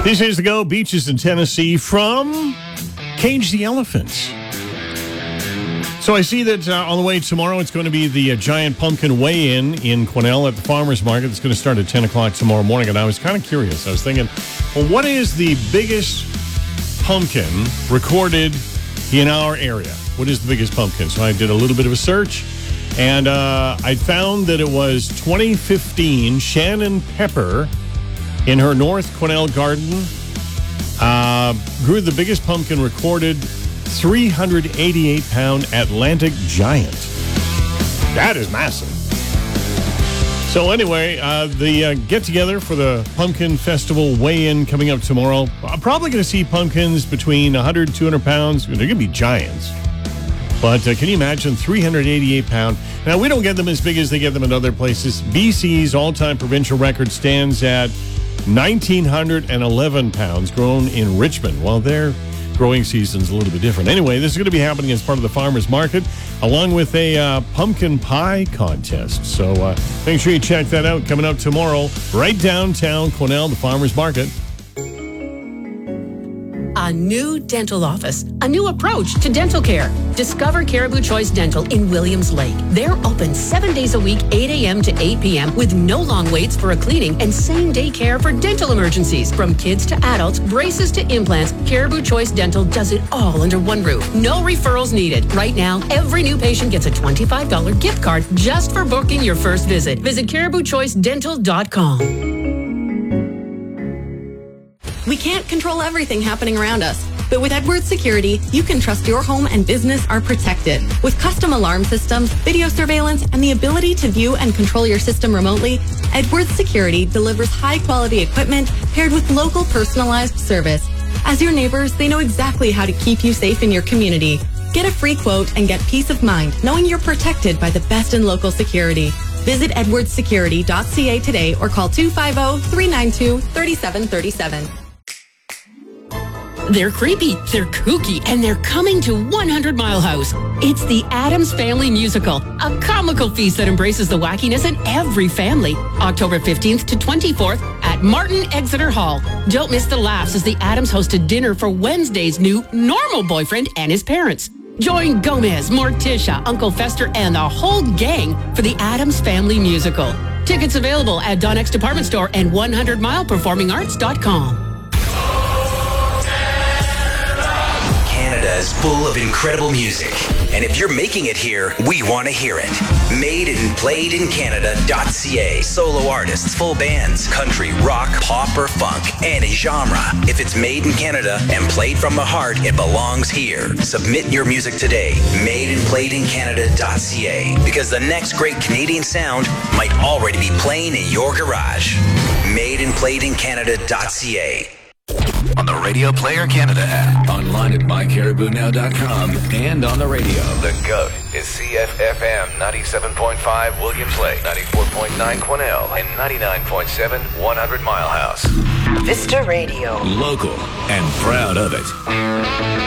These days to go, beaches in Tennessee from Cage the Elephants. So I see that on the way tomorrow, it's going to be the giant pumpkin weigh-in in Quesnel at the farmer's market. It's going to start at 10 o'clock tomorrow morning. And I was kind of curious. I was thinking, well, what is the biggest pumpkin recorded in our area? What is the biggest pumpkin? So I did a little bit of a search, and I found that it was 2015 Shannon Pepper in her North Quesnel garden grew the biggest pumpkin recorded, 388-pound Atlantic Giant. That is massive. So anyway, the get-together for the Pumpkin Festival weigh-in coming up tomorrow. I'm probably going to see pumpkins between 100, 200 pounds. They're going to be giants. But can you imagine 388-pound? Now, we don't get them as big as they get them in other places. BC's all-time provincial record stands at 1,911 pounds grown in Richmond. Well, their growing season's a little bit different. Anyway, this is going to be happening as part of the farmer's market, along with a pumpkin pie contest. So make sure you check that out. Coming up tomorrow, right downtown Quesnel, the farmer's market. A new dental office, a new approach to dental care. Discover Caribou Choice Dental in Williams Lake. They're open 7 days a week, 8 a.m. to 8 p.m. with no long waits for a cleaning and same-day care for dental emergencies. From kids to adults, braces to implants, Caribou Choice Dental does it all under one roof. No referrals needed. Right now, every new patient gets a $25 gift card just for booking your first visit. Visit CaribouChoiceDental.com. We can't control everything happening around us, but with Edwards Security, you can trust your home and business are protected. With custom alarm systems, video surveillance, and the ability to view and control your system remotely, Edwards Security delivers high-quality equipment paired with local personalized service. As your neighbors, they know exactly how to keep you safe in your community. Get a free quote and get peace of mind knowing you're protected by the best in local security. Visit edwardssecurity.ca today or call 250-392-3737. They're creepy, they're kooky, and they're coming to 100 Mile House. It's the Addams Family Musical, a comical feast that embraces the wackiness in every family. October 15th to 24th at Martin Exeter Hall. Don't miss the laughs as the Addams host a dinner for Wednesday's new normal boyfriend and his parents. Join Gomez, Morticia, Uncle Fester, and the whole gang for the Addams Family Musical. Tickets available at Donnex Department Store and 100mileperformingarts.com. Canada is full of incredible music, and if you're making it here, we want to hear it. Made and played in Canada.ca. Solo artists, full bands, country, rock, pop, or funk, any genre. If it's made in Canada and played from the heart, it belongs here. Submit your music today. Made and played in Canada.ca. Because the next great Canadian sound might already be playing in your garage. Made and played in Canada.ca. On the Radio Player Canada app, online at mycaribounow.com, and on the radio. The GOAT is CFFM 97.5 Williams Lake, 94.9 Quesnel, and 99.7 100 Mile House. Vista Radio. Local and proud of it.